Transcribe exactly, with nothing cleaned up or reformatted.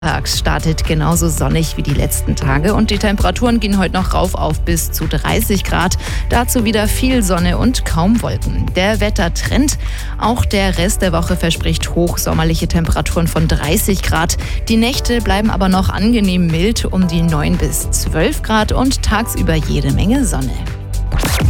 Tag startet genauso sonnig wie die letzten Tage und die Temperaturen gehen heute noch rauf auf bis zu dreißig Grad. Dazu wieder viel Sonne und kaum Wolken. Der Wettertrend, auch der Rest der Woche verspricht hochsommerliche Temperaturen von dreißig Grad. Die Nächte bleiben aber noch angenehm mild um die neun bis zwölf Grad und tagsüber jede Menge Sonne.